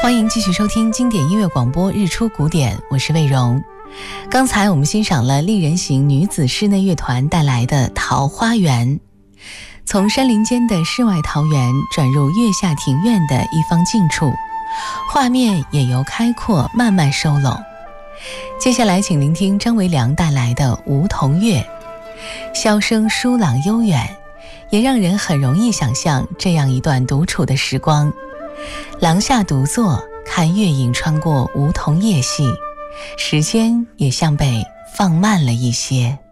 欢迎继续收听经典音乐广播日出古典，我是魏荣。刚才我们欣赏了丽人行女子室内乐团带来的《桃花源》，从山林间的世外桃源转入月下庭院的一方静处，画面也由开阔慢慢收拢。接下来请聆听张维良带来的《梧桐月》，箫声疏朗悠远，也让人很容易想象这样一段独处的时光。廊下独坐，看月影穿过梧桐叶隙，时间也像被放慢了一些。